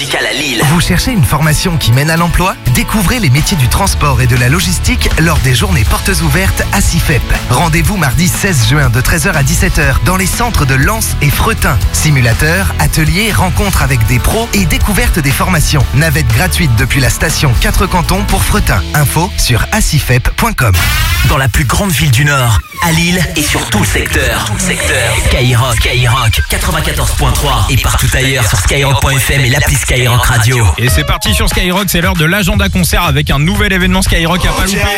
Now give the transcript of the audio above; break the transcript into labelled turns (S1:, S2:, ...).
S1: médicale à Lille.
S2: Vous cherchez une formation qui mène à l'emploi? Découvrez les métiers du transport et de la logistique lors des journées portes ouvertes à CIFEP. Rendez-vous mardi 16 juin de 13h à 17h dans les centres de Lens et Fretin. Simulateurs, ateliers, rencontres avec des pros et découverte des formations. Navette gratuite depuis la station 4 cantons pour Fretin. Info sur acifep.com.
S1: Dans la plus grande ville du Nord, à Lille et sur tout le secteur. Skyrock 94.3 et partout ailleurs sur skyrock.fm et l'appli Skyrock Radio.
S3: Et c'est parti sur Skyrock, c'est l'heure de l'agenda concert avec un nouvel événement Skyrock à pas louper.